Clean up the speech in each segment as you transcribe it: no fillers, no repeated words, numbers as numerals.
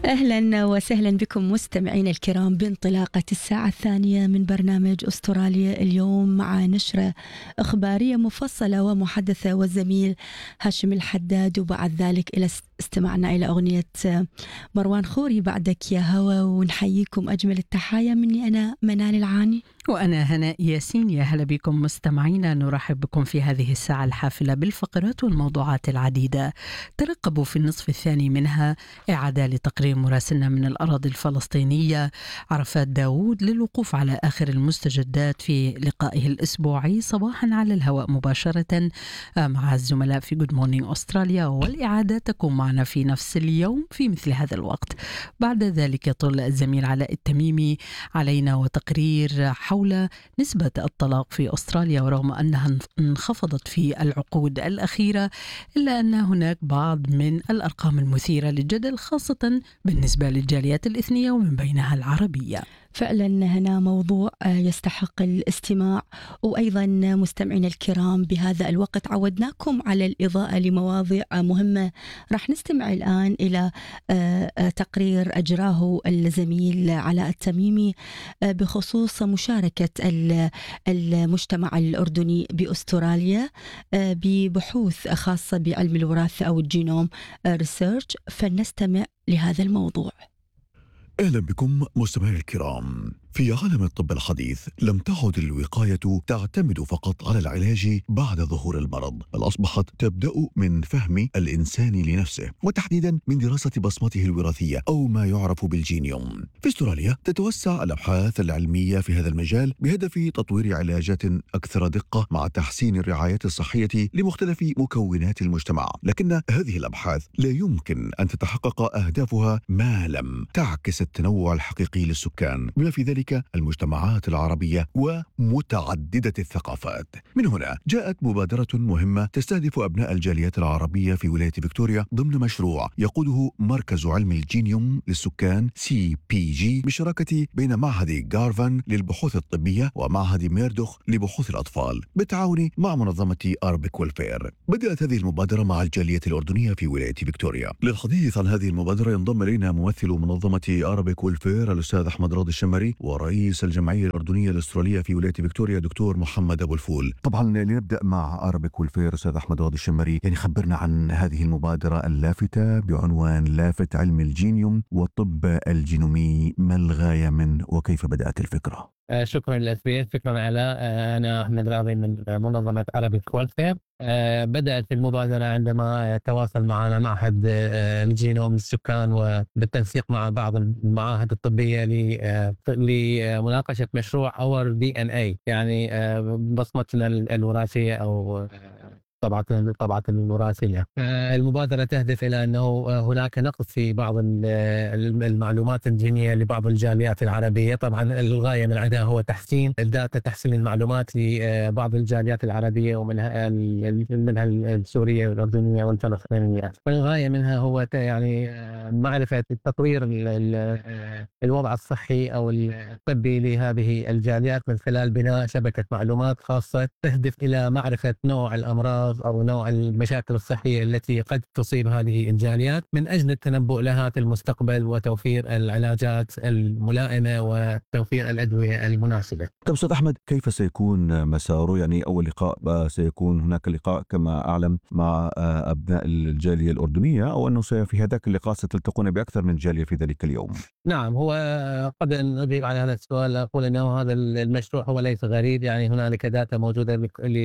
أهلا وسهلا بكم مستمعين الكرام بانطلاقة الساعة الثانية من برنامج أستراليا اليوم مع نشرة إخبارية مفصلة ومحدثة، والزميل هاشم الحداد، وبعد ذلك إلى استمعنا إلى أغنية مروان خوري بعدك يا هوى. ونحييكم أجمل التحايا مني أنا منال العاني وأنا هناء ياسين. يا هلا بكم مستمعينا، نرحب بكم في هذه الساعة الحافلة بالفقرات والموضوعات العديدة. ترقبوا في النصف الثاني منها إعادة لتقرير مراسلنا من الأراضي الفلسطينية عرفات داود للوقوف على آخر المستجدات في لقائه الأسبوعي صباحا على الهواء مباشرة مع الزملاء في Good Morning أستراليا، والإعادة تكون معنا في نفس اليوم في مثل هذا الوقت. بعد ذلك يطل الزميل علاء التميمي علينا وتقرير حول نسبة الطلاق في أستراليا، ورغم أنها انخفضت في العقود الأخيرة إلا أن هناك بعض من الأرقام المثيرة للجدل، خاصة بالنسبة للجاليات الإثنية ومن بينها العربية. فعلا هنا موضوع يستحق الاستماع. وأيضا مستمعين الكرام بهذا الوقت عودناكم على الإضاءة لمواضيع مهمة. راح نستمع الآن إلى تقرير أجراه الزميل علاء التميمي بخصوص مشاركة المجتمع الأردني بأستراليا ببحوث خاصة بعلم الوراثة أو الجينوم ريسيرش. فلنستمع لهذا الموضوع. أهلا بكم مستمعي الكرام. في عالم الطب الحديث لم تعد الوقاية تعتمد فقط على العلاج بعد ظهور المرض، بل أصبحت تبدأ من فهم الإنسان لنفسه، وتحديدا من دراسة بصمته الوراثية أو ما يعرف بالجينيوم. في أستراليا تتوسع الأبحاث العلمية في هذا المجال بهدف تطوير علاجات أكثر دقة مع تحسين الرعاية الصحية لمختلف مكونات المجتمع، لكن هذه الأبحاث لا يمكن أن تتحقق أهدافها ما لم تعكس التنوع الحقيقي للسكان، بما في ذلك المجتمعات العربية ومتعددة الثقافات. من هنا جاءت مبادرة مهمة تستهدف أبناء الجاليات العربية في ولاية فيكتوريا ضمن مشروع يقوده مركز علم الجينيوم للسكان CPG، بشراكة بين معهد غارفان للبحوث الطبية ومعهد ميردوخ لبحوث الأطفال بالتعاون مع منظمة أربك والفير. بدأت هذه المبادرة مع الجالية الأردنية في ولاية فيكتوريا. للحديث عن هذه المبادرة ينضم إلينا ممثل منظمة أربك والفير الأستاذ أحمد راضي الشمري، ورئيس الجمعية الأردنية الأسترالية في ولاية فيكتوريا دكتور محمد أبو الفول. طبعا لنبدأ مع أربك والفير أستاذ أحمد راضي الشمري، يعني خبرنا عن هذه المبادرة اللافتة بعنوان لافت علم الجينيوم والطب الجينومي، ما الغاية منه وكيف بدأت الفكرة؟ شكرا للأسئلة. شكرا علاء. أنا أحمد راضي من منظمة أربك والفير. بدأت المبادرة عندما تواصل معنا معهد الجينوم للسكان وبالتنسيق مع بعض المعاهد الطبية لمناقشة مشروع Our DNA، يعني بصمتنا الوراثية أو طبعة الوراثية. المبادرة تهدف إلى أنه هناك نقص في بعض المعلومات الجينية لبعض الجاليات العربية. طبعا الغاية من عندها هو تحسين الداتا، تحسين المعلومات لبعض الجاليات العربية ومنها السورية والأردنية والفلسطينية. والغاية منها هو يعني معرفة تطوير الوضع الصحي أو الطبي لهذه الجاليات من خلال بناء شبكة معلومات خاصة تهدف إلى معرفة نوع الأمراض أو نوع المشاكل الصحية التي قد تصيب هذه الجاليات من أجل التنبؤ لها في المستقبل وتوفير العلاجات الملائمة وتوفير الأدوية المناسبة. طيب أستاذ أحمد، كيف سيكون مساره؟ يعني أول لقاء سيكون هناك لقاء كما أعلم مع أبناء الجالية الأردنية، أو أنه في هذاك اللقاء ستلتقون بأكثر من جالية في ذلك اليوم؟ نعم، هو قبل أن أجيب على هذا السؤال أقول أنه هذا المشروع هو ليس غريب. يعني هنالك داتا موجودة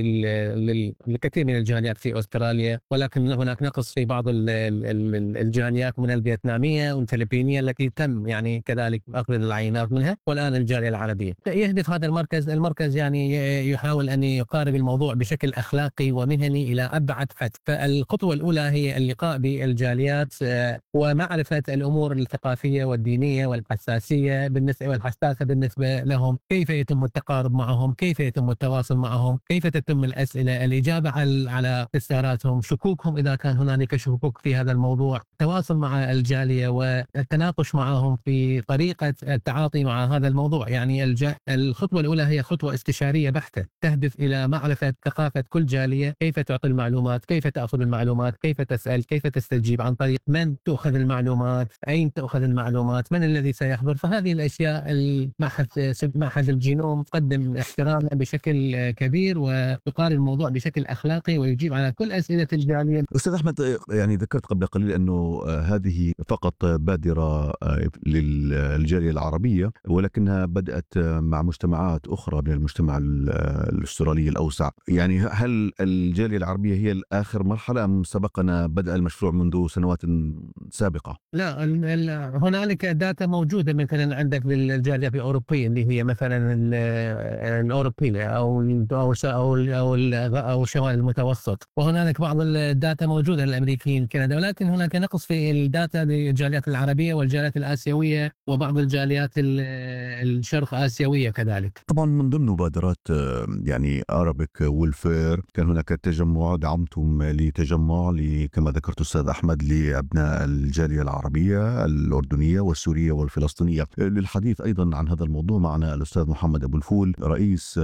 لكثير من الجاليات في أستراليا، ولكن هناك نقص في بعض الجاليات من الفيتنامية والفلبينية التي تم يعني كذلك أخذ العينات منها، والآن الجالية العربية. يهدف هذا المركز يعني يحاول أن يقارب الموضوع بشكل أخلاقي ومهني إلى أبعد حد. فالخطوة الأولى هي اللقاء بالجاليات ومعرفة الأمور الثقافية والدينية والحساسية والحساسة بالنسبة لهم، كيف يتم التقارب معهم، كيف يتم التواصل معهم، كيف تتم الأسئلة، الإجابة على الحصول على استفساراتهم، شكوكهم إذا كان هنالك شكوك في هذا الموضوع، التواصل مع الجالية والتناقش معهم في طريقة التعاطي مع هذا الموضوع. يعني الخطوة الأولى هي خطوة استشارية بحتة تهدف إلى معرفة ثقافة كل جالية، كيف تعطي المعلومات، كيف تأخذ المعلومات، كيف تسأل، كيف تستجيب، عن طريق من تأخذ المعلومات، أين تأخذ المعلومات، من الذي سيحضر. فهذه الأشياء معهد الجينوم قدم احترامه بشكل كبير ويقارن الموضوع بشكل أخلاقي ويجيب على كل أسئلة الجالية. أستاذ أحمد، يعني ذكرت قبل قليل أنه هذه فقط بادرة للجالية العربية، ولكنها بدأت مع مجتمعات أخرى من المجتمع الأسترالي الأوسع. يعني هل الجالية العربية هي الآخر مرحلة أم سبقنا بدأ المشروع منذ سنوات سابقة؟ لا، هنالك داتا موجودة مثلا عندك بالجالية الأوروبية اللي هي مثلا الأوروبية أو شمال المتوسط، وهنالك بعض الداتا موجودة للأمريكيين كندا، ولكن هناك نقص في الداتا للجاليات العربية والجاليات الآسيوية وبعض الجاليات الشرق آسيوية كذلك. طبعا من ضمن مبادرات يعني Arabic Welfare كان هناك تجمع، دعمتم لتجمع كما ذكرت أستاذ أحمد لأبناء الجالية العربية الأردنية والسورية والفلسطينية. للحديث أيضا عن هذا الموضوع معنا الأستاذ محمد أبو الفول، رئيس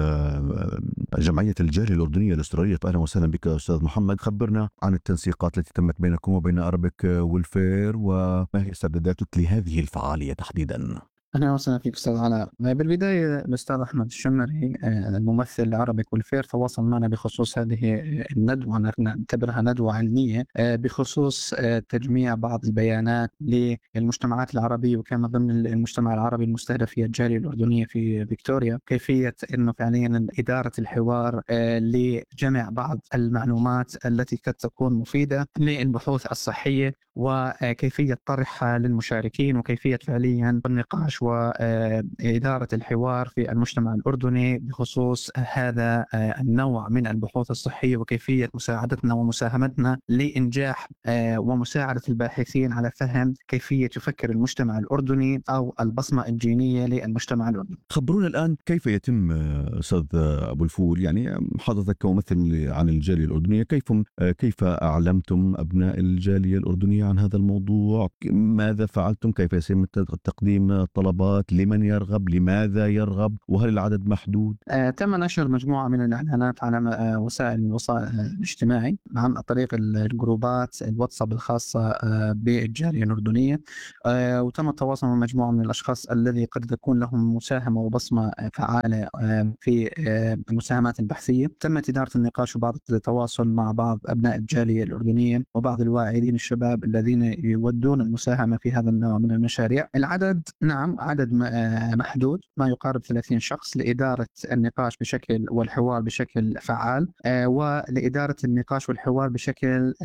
جمعية الجالية الأردنية الأسترالية. أهلا وسهلا بك أستاذ محمد. خبرنا عن التنسيقات التي تمت بينكم وبين Arabic Welfare، وما هي استعداداتك لهذه الفعالية تحديدا؟ أهلا وسهلا فيك أستاذ علاء. بالبداية الأستاذ أحمد الشمري الممثل Arabic Welfare تواصل معنا بخصوص هذه الندوة، نعتبرها ندوة علمية بخصوص تجميع بعض البيانات للمجتمعات العربية، وكما ضمن المجتمع العربي المستهدف هي الجالية الأردنية في فيكتوريا، كيفية أنه فعليا إدارة الحوار لجمع بعض المعلومات التي قد تكون مفيدة للبحوث الصحية، وكيفية طرحها للمشاركين، وكيفية فعليا النقاش وإدارة الحوار في المجتمع الأردني بخصوص هذا النوع من البحوث الصحية، وكيفية مساعدتنا ومساهمتنا لإنجاح ومساعدة الباحثين على فهم كيفية يفكر المجتمع الأردني أو البصمة الجينية للمجتمع الأردني. خبرونا الآن كيف يتم أستاذ أبو الفول، يعني حضرتك كممثل عن الجالية الأردنية، كيف أعلمتم أبناء الجالية الأردنية عن هذا الموضوع؟ ماذا فعلتم؟ كيف يتم تقديم طلبات؟ لمن يرغب؟ لماذا يرغب؟ وهل العدد محدود؟ تم نشر مجموعة من الإعلانات على وسائل الاجتماعي عن طريق الجروبات الواتساب الخاصة بالجالية الأردنية، وتم التواصل مع مجموعة من الأشخاص الذي قد تكون لهم مساهمة وبصمة فعالة في المساهمات البحثية. تمت إدارة النقاش وبعض التواصل مع بعض أبناء الجالية الأردنية وبعض الواعدين الشباب الذين يودون المساهمة في هذا النوع من المشاريع. العدد نعم عدد محدود، ما يقارب 30 شخص لإدارة النقاش بشكل والحوار بشكل فعال، ولإدارة النقاش والحوار بشكل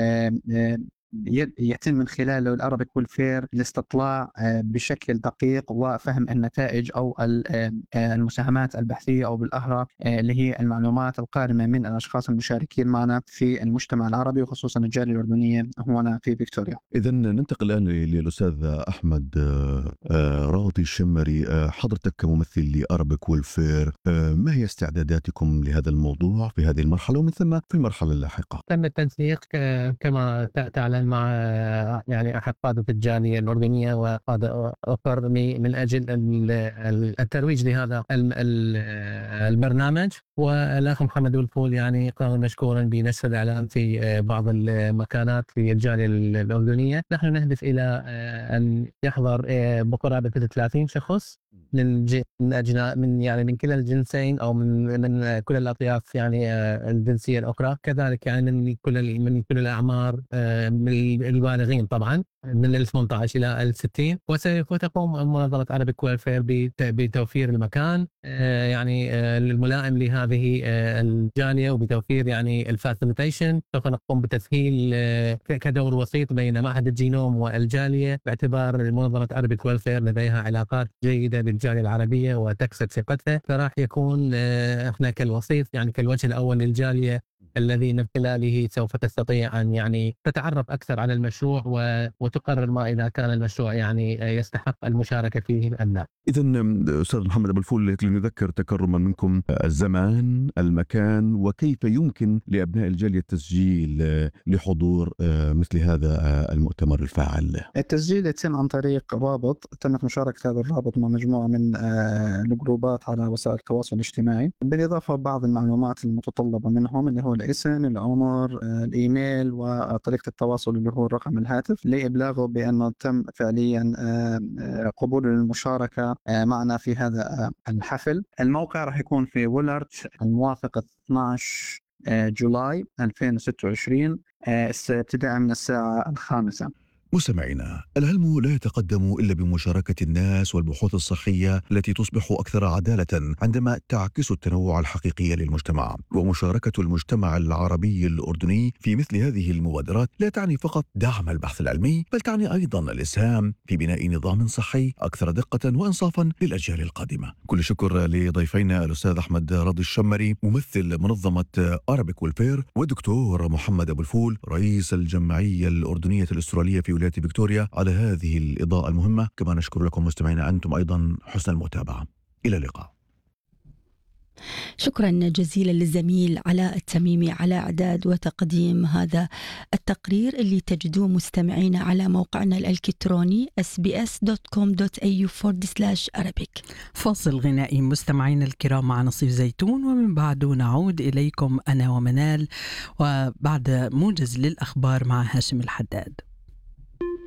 يتم من خلاله الأرابيك ويلفير الاستطلاع بشكل دقيق وفهم النتائج أو المساهمات البحثية، أو بالأحرى اللي هي المعلومات القادمة من الأشخاص المشاركين معنا في المجتمع العربي وخصوصا الجالية الأردنية هنا في فيكتوريا. إذن ننتقل الآن للأستاذ أحمد راضي الشمري، حضرتك كممثل لأرابيك ويلفير، ما هي استعداداتكم لهذا الموضوع في هذه المرحلة ومن ثم في المرحلة اللاحقة؟ تم التنسيق كما تعلم مع يعني أحد قادة الجالية الأردنية وقادة أخر من أجل الترويج لهذا البرنامج، والأخ محمد الفول يعني قام مشكورا بنشر الإعلام في بعض المكانات في الجالية الأردنية. نحن نهدف إلى أن يحضر بقرابة 30 شخص من كلا الجنسين أو من كل الأطياف يعني الجنسية الأخرى، كذلك يعني من كل الأعمار، من البالغين طبعا من 18 إلى 60. وتقوم منظمة Arabic Welfare بتوفير المكان يعني الملائم لهذه الجالية، وبتوفير يعني الفاسيليتيشن. سوف نقوم بتسهيل كدور وسيط بين معهد الجينوم والجالية، باعتبار منظمة Arabic Welfare لديها علاقات جيدة بالجالية العربية وتكسب ثقتها، فراح يكون احنا كالوسيط يعني كالوجه الأول للجالية الذي من خلاله سوف تستطيع أن يعني تتعرف أكثر على المشروع وتقرر ما إذا كان المشروع يعني يستحق المشاركة فيه أم لا. إذن أستاذ محمد أبو الفول، لنذكر تكرما منكم الزمان، المكان، وكيف يمكن لأبناء الجالية التسجيل لحضور مثل هذا المؤتمر الفاعل. التسجيل يتم عن طريق رابط تمت مشاركة هذا الرابط مع مجموعة من الجروبات على وسائل التواصل الاجتماعي، بالإضافة بعض المعلومات المتطلبة منهم اللي هو الاسم، العمر، الإيميل، وطريقة التواصل اللي هو رقم الهاتف، لإبلاغه بأنه تم فعليا قبول المشاركة معنا في هذا الحفل. الموقع راح يكون في وولارت الموافق 12 جولاي 2026 ابتداء من الساعة 5. مستمعينا، العلم لا يتقدم إلا بمشاركة الناس والبحوث الصحية التي تصبح أكثر عدالة عندما تعكس التنوع الحقيقي للمجتمع. ومشاركة المجتمع العربي الأردني في مثل هذه المبادرات لا تعني فقط دعم البحث العلمي، بل تعني أيضا الإسهام في بناء نظام صحي أكثر دقة وإنصافا للأجيال القادمة. كل شكر لضيفينا الأستاذ أحمد راضي الشمري ممثل منظمة أرابيك ويلفير، والدكتور محمد أبو الفول رئيس الجمعية الأردنية الأسترالية في ولاية فيكتوريا على هذه الإضاءة المهمة. كما نشكر لكم مستمعينا أنتم أيضا حسن المتابعة. إلى اللقاء. شكرا جزيلا للزميل علاء التميمي على إعداد وتقديم هذا التقرير اللي تجدوه مستمعينا على موقعنا الإلكتروني sbs.com.au/Arabic. فاصل غنائي مستمعينا الكرام مع نصيف زيتون، ومن بعده نعود إليكم أنا ومنال، وبعد موجز للأخبار مع هاشم الحداد.